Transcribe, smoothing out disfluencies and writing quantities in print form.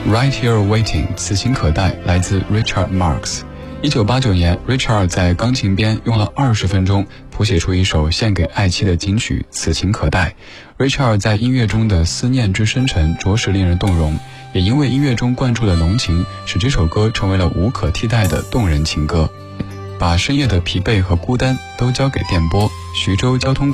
Right Here Waiting 此情可待来自 Richard Marx。1989年 Richard 在钢琴边用了20分钟谱写出一首献给爱妻的金曲此情可待。Richard 在音乐中的思念之深沉着实令人动容，也因为音乐中灌注的浓情，使这首歌成为了无可替代的动人情歌。把深夜的疲惫和孤单都交给电波。徐州交通